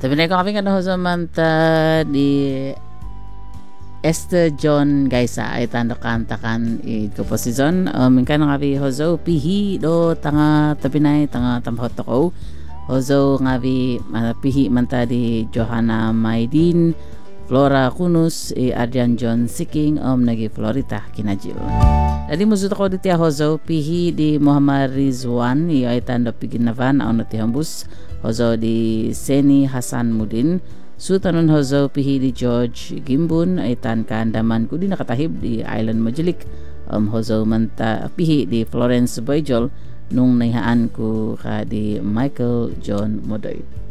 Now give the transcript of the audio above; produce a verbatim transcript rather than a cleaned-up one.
Tapi na kami kan hozo manta di Esther John Gaisa ay tanda kantakan i komposisyon um, kan ngabi hozo pihi do tanga tapinay tanga tamhot ko hozo ngabi uh, pihi manta di Johanna Maidin Flora Kunus i Adrian John Siking om nagi Florita kinajil. Jadi musud ko di tia hozo pihi di Muhammad Rizwan i ay tanda piginavan au ti hambus hozo di Seni Hasan Mudin Sultanun hozo pihi di George Gimbun ay tan kaandaman ko di nakatahib di Island Majelik um, hozo manta pihi di Florence Boyjol nung naihaan ko ka di Michael John Modoy.